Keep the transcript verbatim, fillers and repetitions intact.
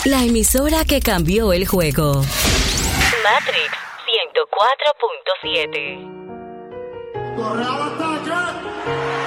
La emisora que cambió el juego. Matrix ciento cuatro punto siete. ¡Corre al ataque!